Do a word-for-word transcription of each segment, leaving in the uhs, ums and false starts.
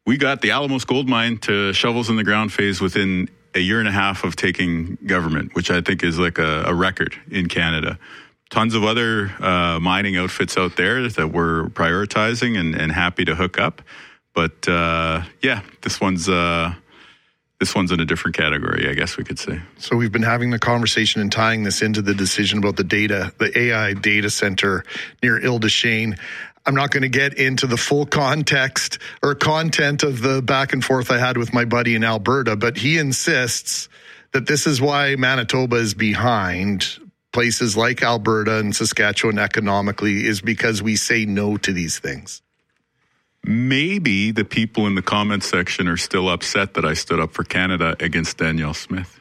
we got the Alamos Gold Mine to shovels in the ground phase within a year and a half of taking government, which I think is like a, a record in Canada. Tons of other uh, mining outfits out there that we're prioritizing and, and happy to hook up. But uh, yeah, this one's uh, this one's in a different category, I guess we could say. So we've been having the conversation and tying this into the decision about the data, the A I data center near Ile des Chênes. I'm not going to get into the full context or content of the back and forth I had with my buddy in Alberta, but he insists that this is why Manitoba is behind places like Alberta and Saskatchewan economically, is because we say no to these things. Maybe the people in the comment section are still upset that I stood up for Canada against Danielle Smith.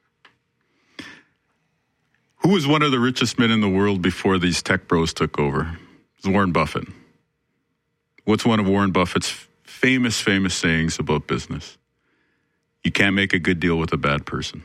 Who was one of the richest men in the world before these tech bros took over? It was Warren Buffett. What's one of Warren Buffett's famous, famous sayings about business? You can't make a good deal with a bad person.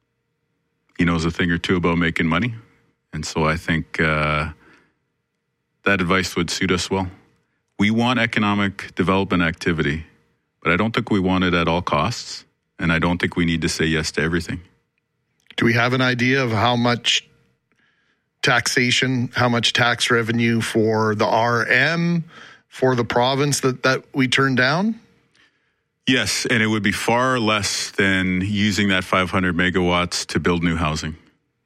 He knows a thing or two about making money. And so I think uh, that advice would suit us well. We want economic development activity, but I don't think we want it at all costs. And I don't think we need to say yes to everything. Do we have an idea of how much taxation, how much tax revenue for the R M, for the province that, that we turned down? Yes, and it would be far less than using that five hundred megawatts to build new housing.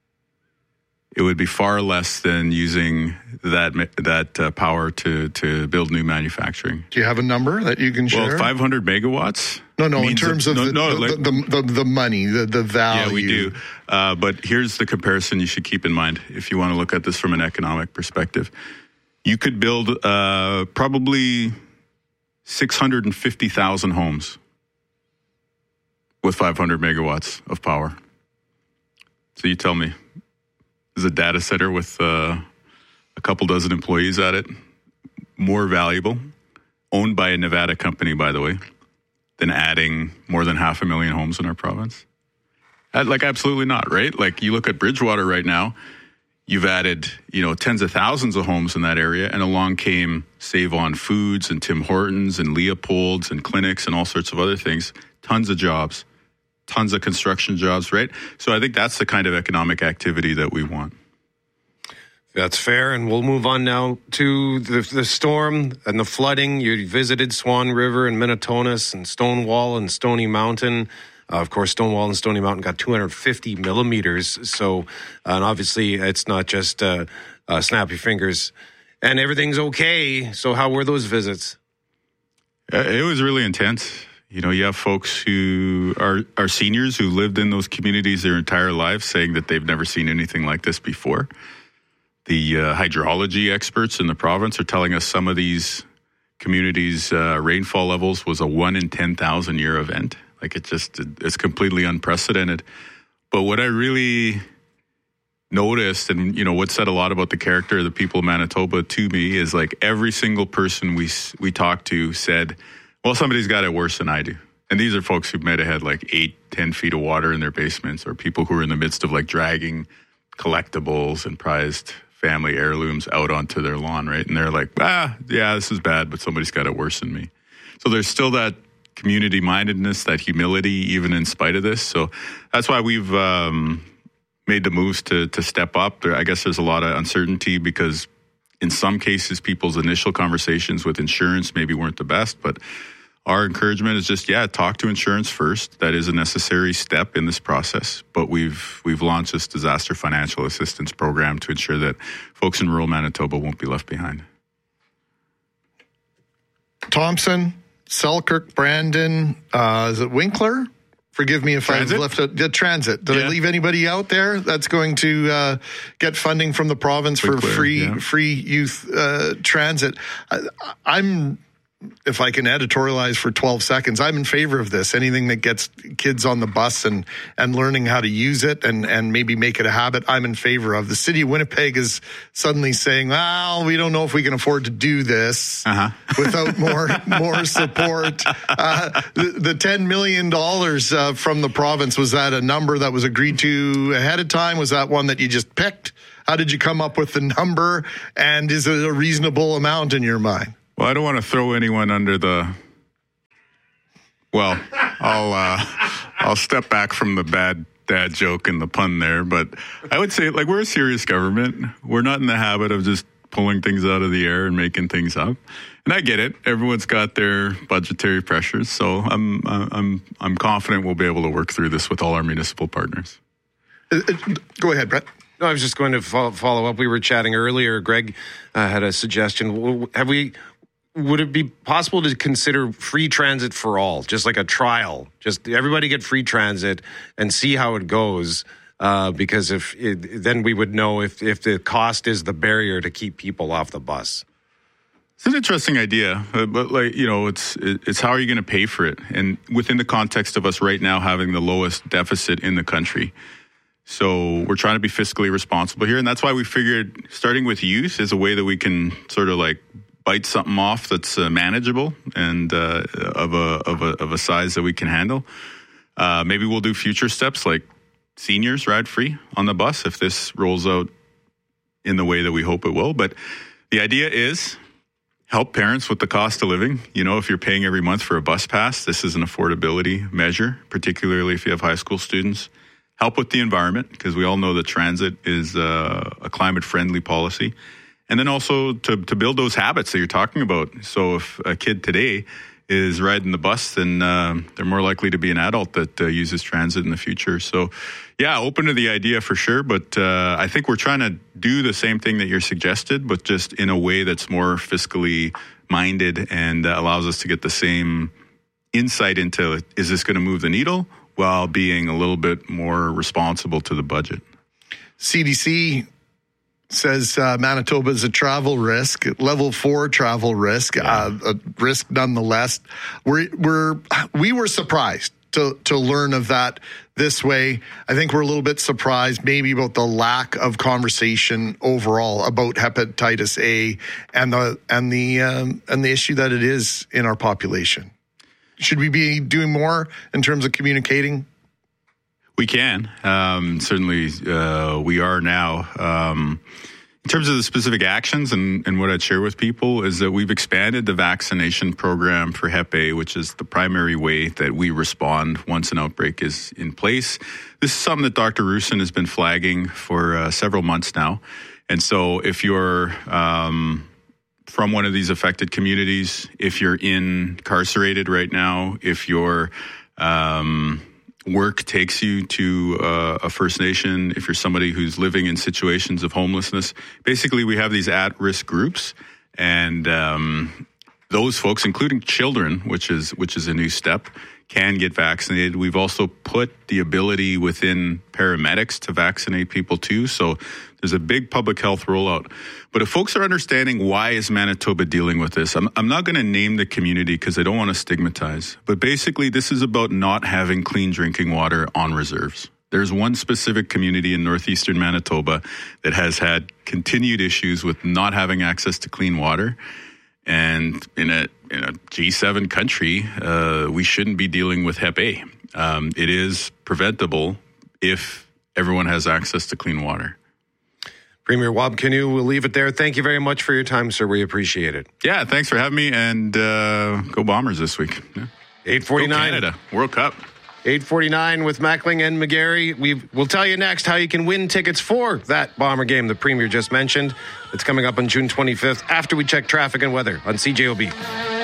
It would be far less than using that that uh, power to, to build new manufacturing. Do you have a number that you can share? Well, five hundred megawatts? No, no, in terms a, of no, the, no, the, like, the, the, the, the money, the, the value. Yeah, we do. Uh, but here's the comparison you should keep in mind if you want to look at this from an economic perspective. You could build uh, probably six hundred fifty thousand homes with five hundred megawatts of power. So you tell me, is a data center with uh, a couple dozen employees at it more valuable, owned by a Nevada company, by the way, than adding more than half a million homes in our province? Like, absolutely not, right? Like, you look at Bridgewater right now, you've added, you know, tens of thousands of homes in that area, and along came Save On Foods and Tim Hortons and Leopold's and clinics and all sorts of other things. Tons of jobs, tons of construction jobs, right? So I think that's the kind of economic activity that we want. That's fair, and we'll move on now to the, the storm and the flooding. You visited Swan River and Minitonas and Stonewall and Stony Mountain. Uh, of course, Stonewall and Stony Mountain got two hundred fifty millimeters. So, uh, and obviously, it's not just uh, uh, snap your fingers and everything's okay. So, how were those visits? Uh, it was really intense. You know, you have folks who are, are seniors who lived in those communities their entire lives saying that they've never seen anything like this before. The uh, hydrology experts in the province are telling us some of these communities' uh, rainfall levels was a one in ten thousand year event. Like, it just, it's completely unprecedented. But what I really noticed, and, you know, what said a lot about the character of the people of Manitoba to me, is like every single person we we talked to said, well, somebody's got it worse than I do. And these are folks who might have had like eight, ten feet of water in their basements, or people who are in the midst of like dragging collectibles and prized family heirlooms out onto their lawn, right? And they're like, ah, yeah, this is bad, but somebody's got it worse than me. So there's still that community mindedness, that humility, even in spite of this. So that's why we've um, made the moves to to step up. There, I guess there's a lot of uncertainty because in some cases, people's initial conversations with insurance maybe weren't the best, but our encouragement is just, yeah, talk to insurance first. That is a necessary step in this process. But we've we've launched this disaster financial assistance program to ensure that folks in rural Manitoba won't be left behind. Thompson, Selkirk, Brandon, uh, is it Winkler? Forgive me if Transit? I've left out the transit. Did yeah. I leave anybody out there that's going to uh, get funding from the province Winkler, for free yeah. free youth uh, transit? I, I'm, if I can editorialize for twelve seconds, I'm in favor of this. Anything that gets kids on the bus and, and learning how to use it and, and maybe make it a habit, I'm in favor of. The city of Winnipeg is suddenly saying, well, we don't know if we can afford to do this uh-huh. without more more support. Uh, the, the ten million dollars uh, from the province, was that a number that was agreed to ahead of time? Was that one that you just picked? How did you come up with the number? And is it a reasonable amount in your mind? Well, I don't want to throw anyone under the Well, I'll uh, I'll step back from the bad dad joke and the pun there, but I would say, like, we're a serious government. We're not in the habit of just pulling things out of the air and making things up. And I get it. Everyone's got their budgetary pressures, so I'm I'm I'm confident we'll be able to work through this with all our municipal partners. Uh, go ahead, Brett. No, I was just going to follow up. We were chatting earlier. Greg uh, had a suggestion. Have we? Would it be possible to consider free transit for all, just like a trial? Just everybody get free transit and see how it goes. Uh, because if it, then we would know if if the cost is the barrier to keep people off the bus. It's an interesting idea, uh, but like you know, it's it's how are you going to pay for it? And within the context of us right now having the lowest deficit in the country. So we're trying to be fiscally responsible here. And that's why we figured starting with youth is a way that we can sort of like bite something off that's uh, manageable and uh, of, a, of, a, of a size that we can handle. Uh, maybe we'll do future steps like seniors ride free on the bus if this rolls out in the way that we hope it will. But the idea is help parents with the cost of living. You know, if you're paying every month for a bus pass, this is an affordability measure, particularly if you have high school students. Help with the environment, because we all know that transit is uh, a climate-friendly policy. And then also to, to build those habits that you're talking about. So if a kid today is riding the bus, then uh, they're more likely to be an adult that uh, uses transit in the future. So, yeah, open to the idea for sure. But uh, I think we're trying to do the same thing that you're suggested, but just in a way that's more fiscally minded and uh, allows us to get the same insight into, is this going to move the needle, while being a little bit more responsible to the budget. C D C says uh, Manitoba is a travel risk, level four travel risk, yeah. uh, a risk nonetheless. We're, we're, we were surprised to, to learn of that this way. I think we're a little bit surprised maybe about the lack of conversation overall about hepatitis A and the, and the, um, and the issue that it is in our population. Should we be doing more in terms of communicating? We can. Um, certainly, uh, we are now. Um, in terms of the specific actions and, and what I'd share with people is that we've expanded the vaccination program for Hep A, which is the primary way that we respond once an outbreak is in place. This is something that Doctor Roussin has been flagging for uh, several months now. And so if you're... Um, from one of these affected communities, if you're incarcerated right now, if your um, work takes you to uh, a First Nation, if you're somebody who's living in situations of homelessness, basically we have these at-risk groups, and um, those folks, including children, which is which is a new step, can get vaccinated. We've also put the ability within paramedics to vaccinate people too. So there's a big public health rollout. But if folks are understanding why is Manitoba dealing with this, I'm, I'm not going to name the community because I don't want to stigmatize. But basically, this is about not having clean drinking water on reserves. There's one specific community in northeastern Manitoba that has had continued issues with not having access to clean water. And in a in a G seven country, uh, we shouldn't be dealing with Hep A. Um, it is preventable if everyone has access to clean water. Premier Wab Kinew, we'll leave it there. Thank you very much for your time, sir. We appreciate it. Yeah, thanks for having me, and uh, go Bombers this week. Yeah. eight forty-nine. Go Canada, World Cup. eight forty-nine with Mackling and McGarry. We will tell you next how you can win tickets for that Bomber game the Premier just mentioned. It's coming up on June twenty-fifth after we check traffic and weather on C J O B.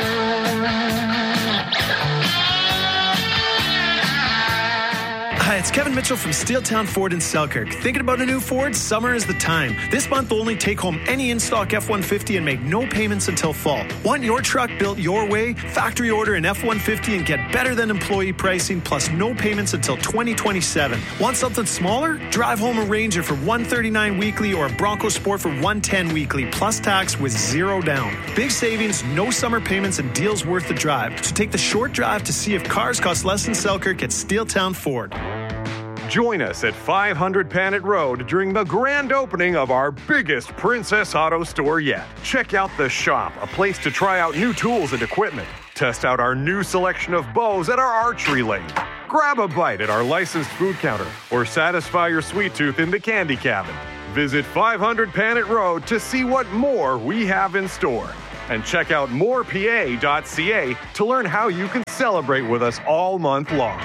Hi, it's Kevin Mitchell from Steeltown Ford in Selkirk. Thinking about a new Ford? Summer is the time. This month, only take home any in-stock F one fifty and make no payments until fall. Want your truck built your way? Factory order an F one fifty and get better than employee pricing plus no payments until twenty twenty-seven. Want something smaller? Drive home a Ranger for one hundred thirty-nine dollars weekly or a Bronco Sport for one hundred ten dollars weekly plus tax with zero down. Big savings, no summer payments, and deals worth the drive. So take the short drive to see if cars cost less than Selkirk at Steeltown Ford. Join us at five hundred Panet Road during the grand opening of our biggest Princess Auto store yet. Check out The Shop, a place to try out new tools and equipment. Test out our new selection of bows at our archery lane. Grab a bite at our licensed food counter or satisfy your sweet tooth in the candy cabin. Visit five hundred Panet Road to see what more we have in store. And check out more P A dot C A to learn how you can celebrate with us all month long.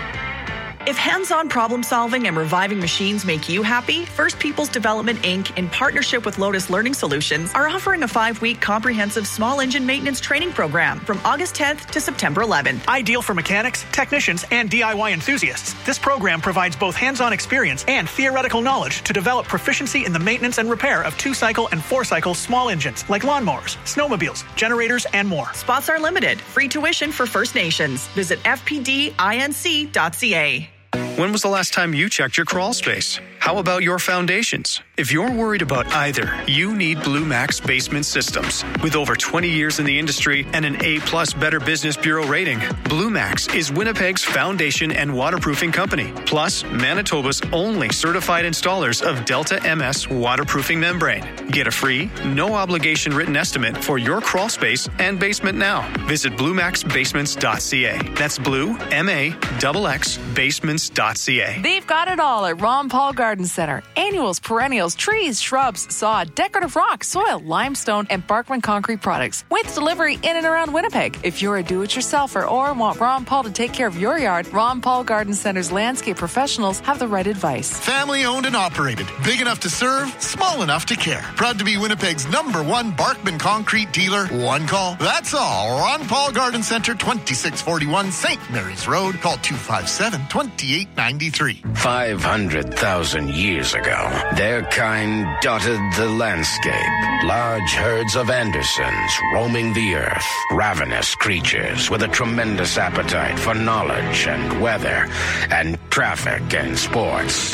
If hands-on problem solving and reviving machines make you happy, First Peoples Development Incorporated, in partnership with Lotus Learning Solutions, are offering a five-week comprehensive small engine maintenance training program from August tenth to September eleventh. Ideal for mechanics, technicians, and D I Y enthusiasts, this program provides both hands-on experience and theoretical knowledge to develop proficiency in the maintenance and repair of two-cycle and four-cycle small engines like lawnmowers, snowmobiles, generators, and more. Spots are limited. Free tuition for First Nations. Visit f p d inc dot c a. When was the last time you checked your crawl space? How about your foundations? If you're worried about either, you need Blue Max Basement Systems. With over twenty years in the industry and an A-plus Better Business Bureau rating, Blue Max is Winnipeg's foundation and waterproofing company, plus Manitoba's only certified installers of Delta M S waterproofing membrane. Get a free, no-obligation written estimate for your crawl space and basement now. Visit blue max basements dot c a. That's blue, M A X X, basements dot c a. They've got it all at Ron Paul Garden Center. Annuals, perennials, trees, shrubs, sod, decorative rock, soil, limestone, and Barkman concrete products with delivery in and around Winnipeg. If you're a do-it-yourselfer or want Ron Paul to take care of your yard, Ron Paul Garden Center's landscape professionals have the right advice. Family owned and operated. Big enough to serve, small enough to care. Proud to be Winnipeg's number one Barkman concrete dealer. One call. That's all. Ron Paul Garden Center, twenty-six forty-one Saint Mary's Road. Call two five seven, two eight nine three. five hundred thousand years ago, their kind dotted the landscape. Large herds of Andersons roaming the earth. Ravenous creatures with a tremendous appetite for knowledge and weather and traffic and sports.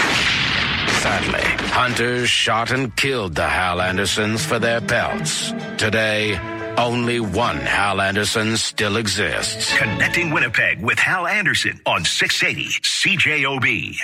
Sadly, hunters shot and killed the Hal Andersons for their pelts. Today, only one Hal Anderson still exists. Connecting Winnipeg with Hal Anderson on six eighty C J O B.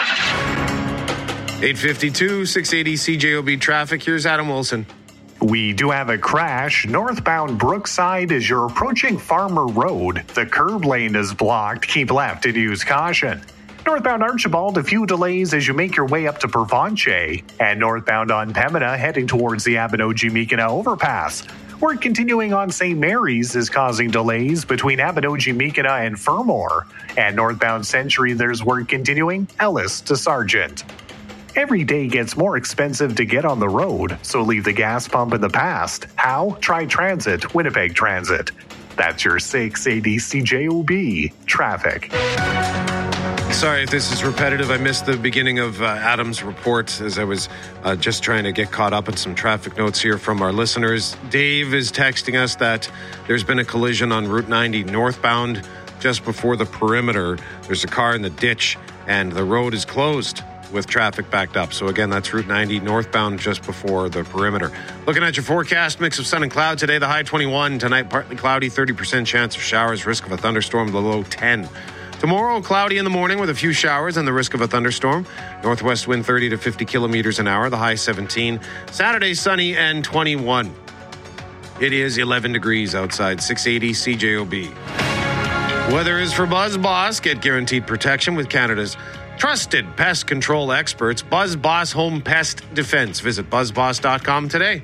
eight fifty-two, six eighty C J O B traffic. Here's Adam Wilson. We do have a crash. Northbound Brookside as you're approaching Farmer Road. The curb lane is blocked. Keep left and use caution. Northbound Archibald, a few delays as you make your way up to Pervanche. And northbound on Pembina, heading towards the Abinogi-Meekina overpass. Work continuing on Saint Mary's is causing delays between Abinogi-Meekina and Fermor. And northbound Century, there's work continuing Ellis to Sargent. Every day gets more expensive to get on the road, so leave the gas pump in the past. How? Try Transit, Winnipeg Transit. That's your six eighty C J O B traffic. Sorry if this is repetitive. I missed the beginning of uh, Adam's report as I was uh, just trying to get caught up on some traffic notes here from our listeners. Dave is texting us that there's been a collision on Route ninety northbound just before the perimeter. There's a car in the ditch and the road is closed with traffic backed up. So again, that's Route ninety northbound just before the perimeter. Looking at your forecast, mix of sun and cloud today, the high twenty-one. Tonight, partly cloudy, thirty percent chance of showers, risk of a thunderstorm, the low ten. Tomorrow, cloudy in the morning with a few showers and the risk of a thunderstorm. Northwest wind thirty to fifty kilometers an hour, the high seventeen. Saturday, sunny and twenty-one. It is eleven degrees outside, six eighty C J O B. Weather is for Buzz Boss. Get guaranteed protection with Canada's trusted pest control experts, Buzz Boss Home Pest Defense. Visit buzz boss dot com today.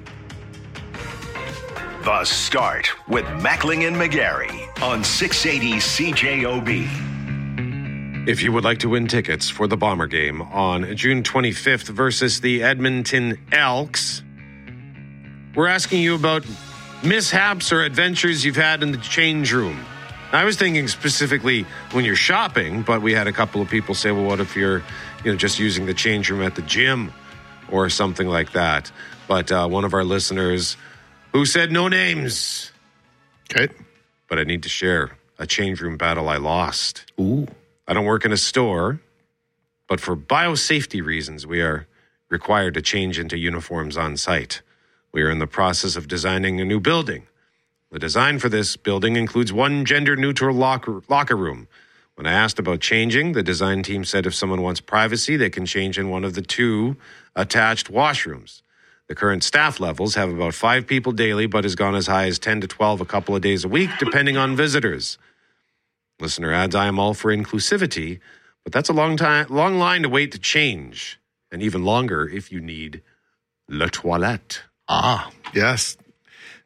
The Start with Mackling and McGarry on six eighty C J O B. If you would like to win tickets for the Bomber game on June twenty-fifth versus the Edmonton Elks, we're asking you about mishaps or adventures you've had in the change room. I was thinking specifically when you're shopping, but we had a couple of people say, well, what if you're, you know, just using the change room at the gym or something like that? But uh, one of our listeners who said no names. Okay. But I need to share a change room battle I lost. Ooh. I don't work in a store, but for biosafety reasons, we are required to change into uniforms on site. We are in the process of designing a new building. The design for this building includes one gender-neutral locker, locker room. When I asked about changing, the design team said if someone wants privacy, they can change in one of the two attached washrooms. The current staff levels have about five people daily, but has gone as high as ten to twelve a couple of days a week, depending on visitors. Listener adds, I am all for inclusivity, but that's a long time, long line to wait to change, and even longer if you need la toilette. Ah, yes.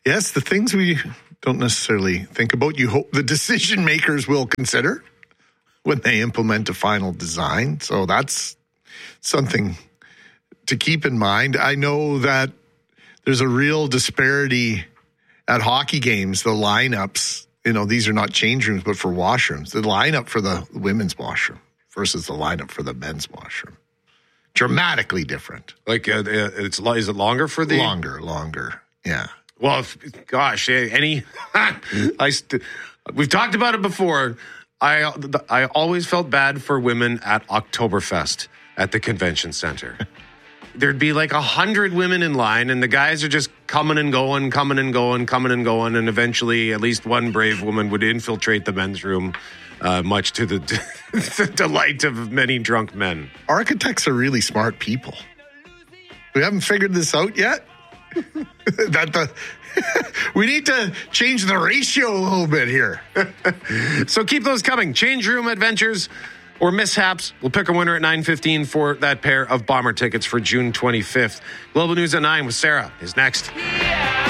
Yes, the things we don't necessarily think about, you hope the decision makers will consider when they implement a final design. So that's something to keep in mind. I know that there's a real disparity at hockey games, the lineups. You know, these are not change rooms, but for washrooms. The lineup for the women's washroom versus the lineup for the men's washroom. Dramatically different. Like, uh, it's is it longer for the... Longer, longer, yeah. Well, if, gosh, any... I st- we've talked about it before. I I always felt bad for women at Oktoberfest at the convention center. There'd be like a hundred women in line, and the guys are just coming and going, coming and going, coming and going, and eventually at least one brave woman would infiltrate the men's room, uh, much to the, the delight of many drunk men. Architects are really smart people. We haven't figured this out yet. that the we need to change the ratio a little bit here. So keep those coming. Change room adventures or mishaps. We'll pick a winner at nine fifteen for that pair of Bomber tickets for June twenty-fifth. Global News at nine with Sarah is next. Yeah.